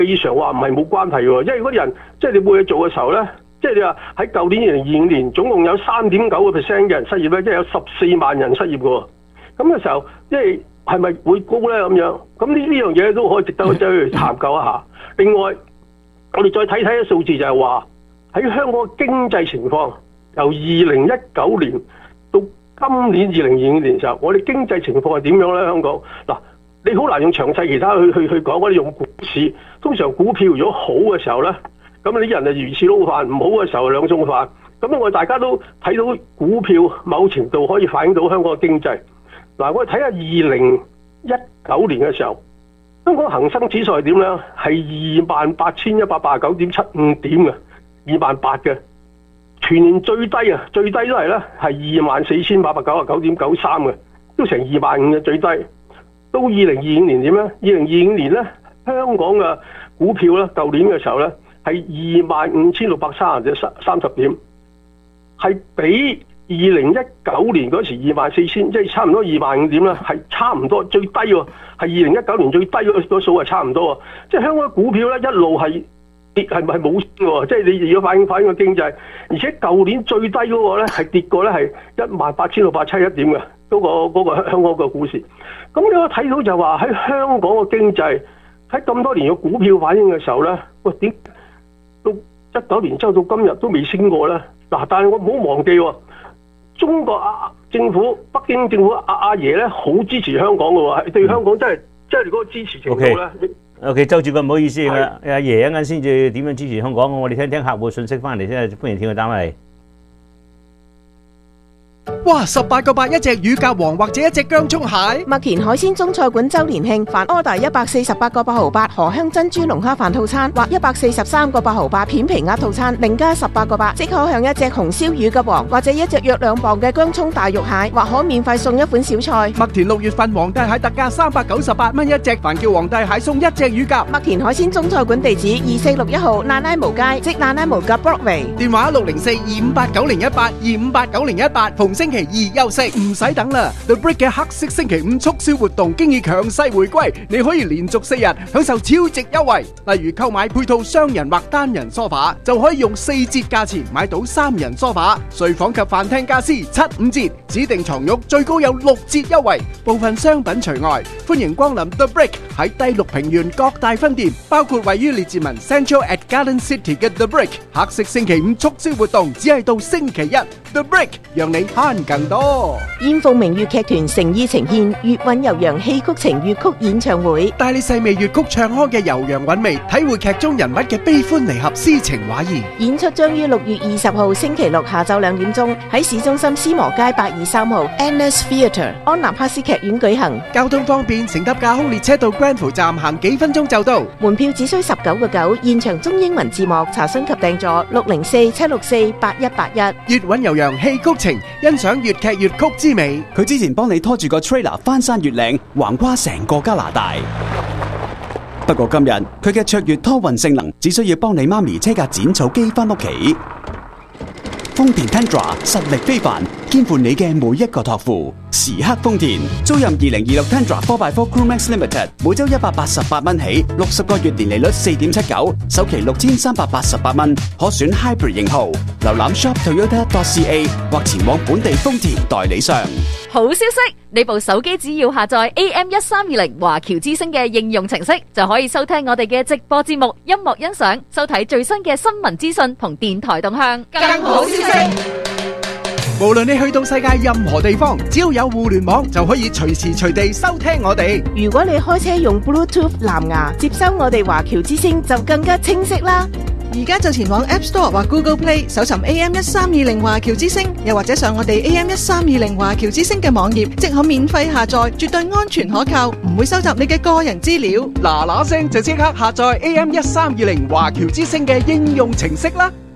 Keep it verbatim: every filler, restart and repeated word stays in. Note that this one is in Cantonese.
非常話唔係冇關係喎，因為嗰啲人即係你冇嘢做嘅時候咧，即係你話喺舊年二零二五年總共有三點九個 percent 嘅人失業咧，即係有十四萬人失業喎。咁嘅時候，即係係咪會高咧咁樣？咁呢呢樣嘢都可以值得去探究一下。另外，我哋再睇睇啲數字就係話喺香港嘅經濟情況，由二零一九年到今年二零二五年嘅時候，我哋經濟情況係點樣咧？香港嗱，你好難用詳細其他去去去講，我哋用股市。通常股票如果好嘅時候咧，咁啲人就魚翅撈飯；唔好嘅時候兩餸飯。咁我哋大家都睇到股票某程度可以反映到香港嘅經濟。嗱，我哋睇下二零一九年嘅時候，香港恒生指數係點咧？係二萬八千一百八十九點七五點嘅，二萬八嘅。全年最低啊，最低都係咧係二萬四千八百九十九點九三嘅，都成二萬五嘅最低。到二零二五年點咧？二零二五年咧，香港嘅股票咧，舊年嘅時候咧係二萬五千六百三十三三十點，係比二零一九年嗰時二萬四千，即係差唔多二萬五點啦，係差唔多最低喎，係二零一九年最低嗰個數係差唔多喎。即係香港嘅股票咧一路係跌，係咪係冇升喎？即係你如果反映反映個經濟，而且舊年最低嗰個咧係跌過咧係一萬八千六百七十一點嘅嗰個嗰個香港嘅股市。咁你可睇到就話喺香港嘅經濟喺咁多年嘅股票反應嘅時候咧，喂點到一九年之後到今日都未升過咧？嗱，但係我唔好忘記喎。中國啊政府、北京政府阿阿爺咧，好支持香港嘅喎，係對香港真係即係嗰個支持程度咧。 O K， 周主任唔好意思，阿阿爺一陣先至點樣支持香港，我哋聽聽客戶信息翻嚟先，歡迎聽佢打嚟。 哇！十八個八一隻乳鴿王或者一隻薑蔥蟹。 麥田海鮮中菜館周年慶，凡 order 一百四十八個八毫八荷香珍珠龍蝦飯套餐，或一百四十三個八毫八片皮鴨套餐，另加十八個八，即可享一隻紅燒乳鴿王，或者一隻約兩磅嘅薑蔥大肉蟹，或可免費送一款小菜。 麥田六月份皇帝蟹特價三百九十八蚊一隻，凡叫皇帝蟹送一隻乳鴿。 麥田海鮮中菜館地址二四六一號爛拉毛街，即爛拉毛鴿 Broadway。 電話六零四二五八九零一八二五八九零一八，逢星期二休息，唔使等啦。The Brick 嘅黑色星期五促銷活動經已強勢回歸，你可以連續四日享受超值優惠。例如購買配套雙人或單人梳化，就可以用四折價錢買到三人梳化。睡房及飯廳家私七五折，指定床褥最高有六折優惠，部分商品除外。歡迎光臨 The Brick 喺第六平原各大分店，包括位於列治文 Central at Garden City 嘅 The Brick。黑色星期五促銷活動只係到星期一。The Brick 讓你慳更多。 燕鳳鳴粵劇團誠意呈現粵韻悠揚戲曲情粵曲演唱會， 帶你細味粵曲唱腔嘅悠揚韻味，體會劇中人物嘅悲歡離合、詩情畫意。 演出將於六月二十號星期六下晝兩點鐘喺市中心斯摩街八二三號 Annex Theatre 安納克斯劇院舉行。 交通方便，乘搭架空列車到 Granville 站行幾分鐘就到。 門票只需十九個九，現場中英文字幕，查詢及訂座六零四七六四八一八一。 粵韻悠揚戲曲情，欣賞粵劇粵曲之美。 佢之前幫你拖住個 trailer 翻山越嶺，橫跨成個加拿大。不過今日佢嘅卓越拖運性能，只需要幫你媽咪車架剪草機翻屋企。豐田 Tundra 實力非凡，肩負你嘅每一個託付。時刻豐田，租任二零二六 Tundra 四 by 四 Crewmax Limited，每周一百八十八蚊起，六十個月年利率四點七九，首期六千三百八十八蚊，可選 Hybrid 型號。瀏覽 shop toyota dot c a 或前往本地豐田代理商。 好消息，你部手機只要下載 A M 一三二零華僑之聲嘅應用程式，就可以收聽我哋嘅直播節目、音樂欣賞、收睇最新嘅新聞資訊同電台動向。更好消息， 無論你去到世界任何地方，只要有互聯網，就可以隨時隨地收聽我哋。 如果你開車用 Bluetooth 藍牙接收我哋華僑之聲，就更加清晰啦。 而家就前往 App Store 或 Google Play 搜尋 A M 一三二零華僑之聲，又或者上我哋 A M 一三二零華僑之聲嘅網頁，即可免費下載，絕對安全可靠，唔會收集你嘅個人資料。 嗱嗱聲就即刻下載 A M 一三二零華僑之聲嘅應用程式啦！